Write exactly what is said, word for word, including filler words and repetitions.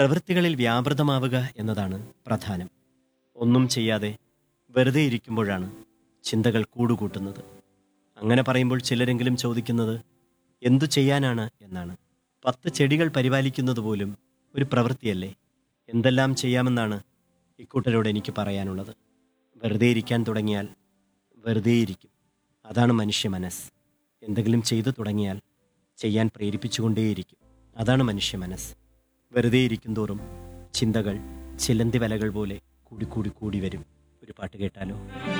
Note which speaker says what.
Speaker 1: പ്രവൃത്തികളിൽ വ്യാപൃതമാവുക എന്നതാണ് പ്രധാനം. ഒന്നും ചെയ്യാതെ വെറുതെ ഇരിക്കുമ്പോഴാണ് ചിന്തകൾ കൂടുകൂട്ടുന്നത്. അങ്ങനെ പറയുമ്പോൾ ചിലരെങ്കിലും ചോദിക്കുന്നത് എന്തു ചെയ്യാനാണ് എന്നാണ്. പത്ത് ചെടികൾ പരിപാലിക്കുന്നത് പോലും ഒരു പ്രവൃത്തിയല്ലേ? എന്തെല്ലാം ചെയ്യാമെന്നാണ് ഇക്കൂട്ടരോട് എനിക്ക് പറയാനുള്ളത്. വെറുതെ ഇരിക്കാൻ തുടങ്ങിയാൽ വെറുതെയിരിക്കും. അതാണ് മനുഷ്യ മനസ്സ്. എന്തെങ്കിലും ചെയ്തു തുടങ്ങിയാൽ ചെയ്യാൻ പ്രേരിപ്പിച്ചുകൊണ്ടേയിരിക്കും. അതാണ് മനുഷ്യ മനസ്സ്. വെറുതെ ഇരിക്കും തോറും ചിന്തകൾ ചിലന്തി വലകൾ പോലെ കൂടി കൂടി കൂടി വരും. ഒരു പാട്ട് കേട്ടാലോ?